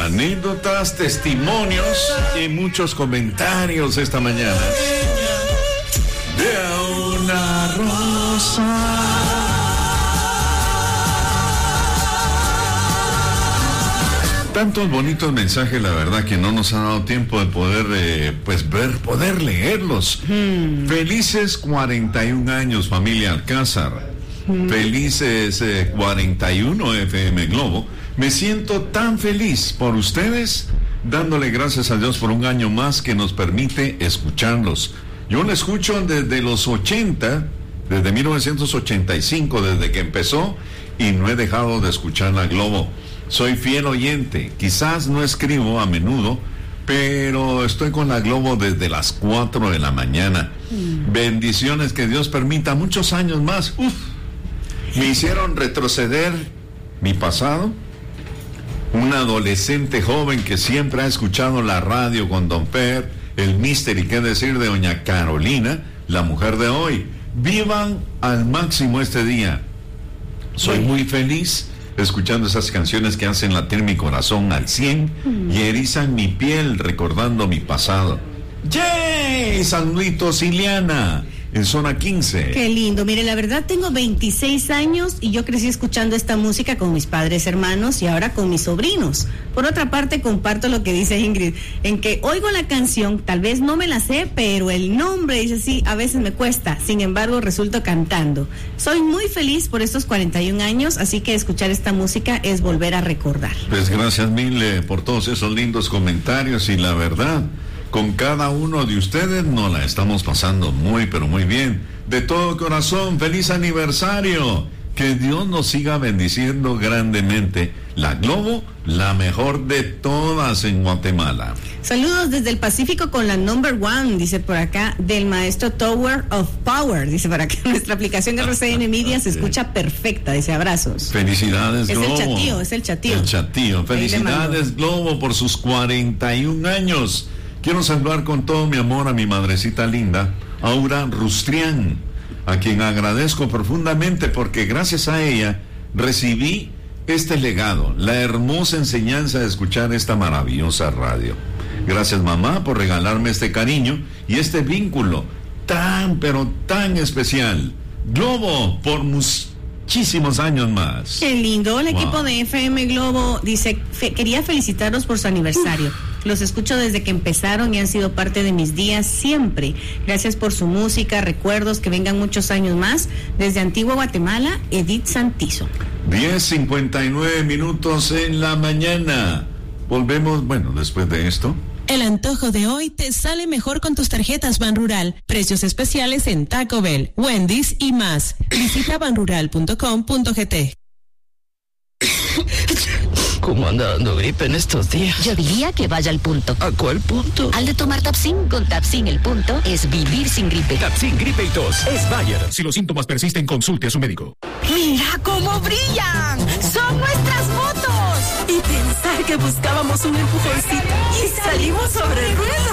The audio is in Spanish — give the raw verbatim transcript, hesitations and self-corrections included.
Anécdotas, testimonios y muchos comentarios esta mañana. De una rosa. Tantos bonitos mensajes, la verdad que no nos ha dado tiempo de poder, eh, pues ver, poder leerlos. Hmm. Felices cuarenta y un años, familia Alcázar. Hmm. Felices eh, cuarenta y uno F M Globo. Me siento tan feliz por ustedes, dándole gracias a Dios por un año más que nos permite escucharlos. Yo lo escucho desde los ochenta, desde mil novecientos ochenta y cinco, desde que empezó, y no he dejado de escuchar la Globo. Soy fiel oyente, quizás no escribo a menudo, pero estoy con la Globo desde las cuatro de la mañana. Mm. Bendiciones, que Dios permita muchos años más. Uf, me hicieron retroceder mi pasado. Un adolescente joven que siempre ha escuchado la radio con Don Per, el Mister y qué decir de Doña Carolina, la mujer de hoy. Vivan al máximo este día. Soy muy feliz escuchando esas canciones que hacen latir mi corazón al cien mm. y erizan mi piel recordando mi pasado. ¡Yay! San Luis Iliana, en zona quince. Qué lindo. Mire, la verdad tengo veintiséis años y yo crecí escuchando esta música con mis padres, hermanos y ahora con mis sobrinos. Por otra parte, comparto lo que dice Ingrid, en que oigo la canción, tal vez no me la sé, pero el nombre, dice así, a veces me cuesta, sin embargo resulto cantando. Soy muy feliz por estos cuarenta y un años, así que escuchar esta música es volver a recordar. Pues gracias mil eh, por todos esos lindos comentarios, y la verdad, con cada uno de ustedes nos la estamos pasando muy, pero muy bien. De todo corazón, feliz aniversario. Que Dios nos siga bendiciendo grandemente. La Globo, la mejor de todas en Guatemala. Saludos desde el Pacífico con la number one, dice por acá, del maestro Tower of Power, dice por acá. Nuestra aplicación de R C N Media se escucha perfecta, dice abrazos. Felicidades, es Globo. Es el chatío, es el chatío. El chatío. Felicidades, Globo, por sus cuarenta y un años. Quiero saludar con todo mi amor a mi madrecita linda, Aura Rustrián, a quien agradezco profundamente porque gracias a ella recibí este legado, la hermosa enseñanza de escuchar esta maravillosa radio. Gracias, mamá, por regalarme este cariño y este vínculo tan, pero tan especial. Globo, por muchísimos años más. Qué lindo. El wow. equipo de F M Globo dice, fe, quería felicitarlos por su aniversario. Uf. Los escucho desde que empezaron y han sido parte de mis días siempre. Gracias por su música, recuerdos, que vengan muchos años más. Desde Antigua Guatemala, Edith Santizo. diez cincuenta y nueve minutos en la mañana. Volvemos, bueno, después de esto. El antojo de hoy te sale mejor con tus tarjetas Banrural. Precios especiales en Taco Bell, Wendy's y más. Visita banrural punto com punto gt. ¿Cómo anda dando gripe en estos días? Yo diría que vaya al punto. ¿A cuál punto? Al de tomar Tapsin. Con Tapsin el punto es vivir sin gripe. Tapsin gripe y tos es Bayer. Si los síntomas persisten, consulte a su médico. ¡Mira cómo brillan! ¡Son nuestras motos! Y pensar que buscábamos un empujoncito y salimos sobre ruedas.